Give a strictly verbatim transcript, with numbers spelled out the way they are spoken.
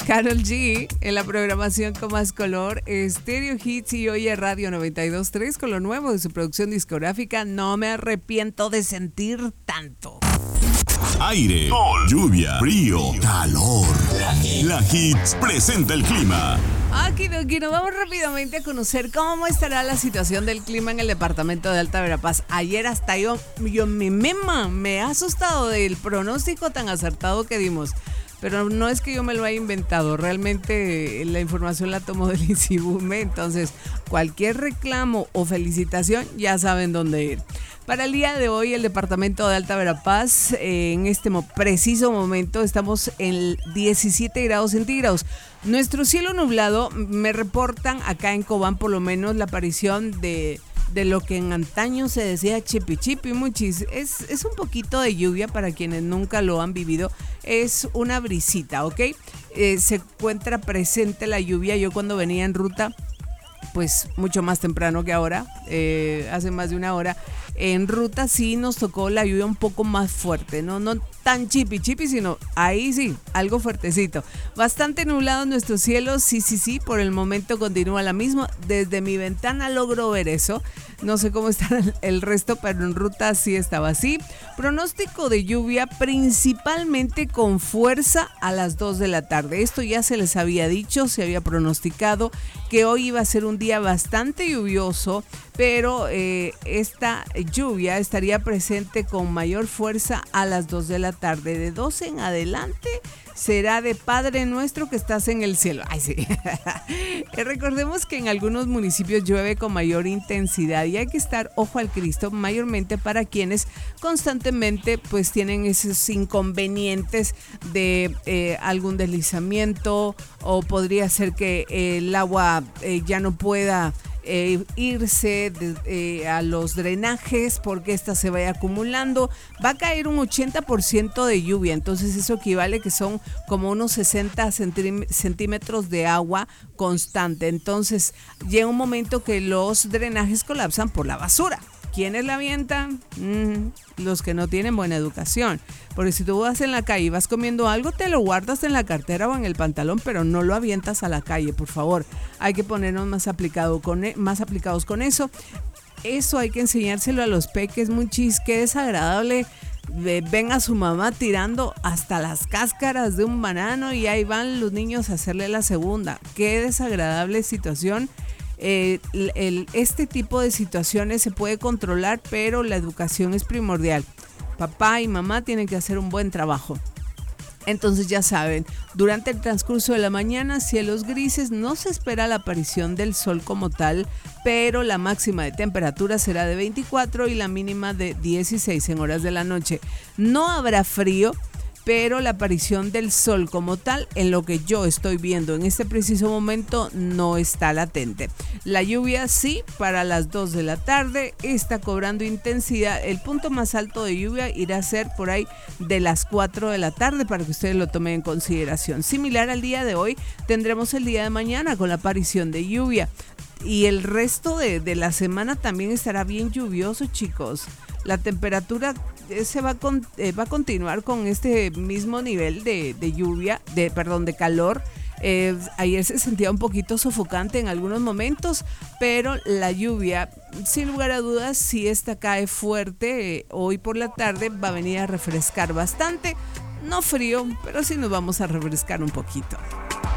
Karol G en la programación con más color, Stereo Hits y hoy en Radio noventa y dos punto tres con lo nuevo de su producción discográfica No me arrepiento de sentir tanto. Aire, sol, lluvia, frío, calor. La Hits presenta el clima. Aquí, aquí nos vamos rápidamente a conocer cómo estará la situación del clima en el departamento de Alta Verapaz. Ayer hasta yo, yo mi misma me he asustado del pronóstico tan acertado que dimos. Pero no es que yo me lo haya inventado, realmente la información la tomo del INSIBUME, entonces cualquier reclamo o felicitación ya saben dónde ir. Para el día de hoy, el departamento de Alta Verapaz, eh, en este mo- preciso momento estamos en diecisiete grados centígrados. Nuestro cielo nublado, me reportan acá en Cobán por lo menos la aparición de... de lo que en antaño se decía chipi chipi muchis, es, es un poquito de lluvia para quienes nunca lo han vivido, es una brisita, ¿ok? Eh, se encuentra presente la lluvia, yo cuando venía en ruta, pues mucho más temprano que ahora, eh, hace más de una hora, en ruta sí nos tocó la lluvia un poco más fuerte, no, no tan chipi chipi, sino ahí sí, algo fuertecito. Bastante nublado nuestro cielo, sí, sí, sí, por el momento continúa la misma. Desde mi ventana logro ver eso. No sé cómo está el resto, pero en ruta sí estaba así. Pronóstico de lluvia principalmente con fuerza a las dos de la tarde. Esto ya se les había dicho, se había pronosticado que hoy iba a ser un día bastante lluvioso, pero eh, esta lluvia estaría presente con mayor fuerza a las dos de la tarde. De doce en adelante será de Padre Nuestro que estás en el cielo. Ay, sí. Recordemos que en algunos municipios llueve con mayor intensidad y hay que estar ojo al Cristo, mayormente para quienes constantemente pues tienen esos inconvenientes de eh, algún deslizamiento, o podría ser que eh, el agua eh, ya no pueda Eh, irse de, eh, a los drenajes porque esta se vaya acumulando. Va a caer un ochenta por ciento de lluvia, entonces eso equivale que son como unos sesenta centímetros de agua constante. Entonces llega un momento que los drenajes colapsan por la basura. ¿Quiénes la avientan? Mm, los que no tienen buena educación. Porque si tú vas en la calle y vas comiendo algo, te lo guardas en la cartera o en el pantalón, pero no lo avientas a la calle, por favor. Hay que ponernos más, aplicado con, más aplicados con eso. Eso hay que enseñárselo a los peques, muy chis, qué desagradable. Ven a su mamá tirando hasta las cáscaras de un banano y ahí van los niños a hacerle la segunda. Qué desagradable situación. Eh, el, el, este tipo de situaciones se puede controlar, pero la educación es primordial. Papá y mamá tienen que hacer un buen trabajo. Entonces ya saben, durante el transcurso de la mañana, cielos grises, no se espera la aparición del sol como tal, pero la máxima de temperatura será de veinticuatro y la mínima de dieciséis en horas de la noche. No habrá frío, pero la aparición del sol como tal, en lo que yo estoy viendo en este preciso momento, no está latente. La lluvia sí, para las dos de la tarde, está cobrando intensidad. El punto más alto de lluvia irá a ser por ahí de las cuatro de la tarde, para que ustedes lo tomen en consideración. Similar al día de hoy, tendremos el día de mañana con la aparición de lluvia. Y el resto de, de la semana también estará bien lluvioso, chicos. La temperatura se va, con, eh, va a continuar con este mismo nivel de, de lluvia, de perdón, de calor. Eh, ayer se sentía un poquito sofocante en algunos momentos, pero la lluvia, sin lugar a dudas, si esta cae fuerte, eh, hoy por la tarde va a venir a refrescar bastante. No frío, pero sí nos vamos a refrescar un poquito.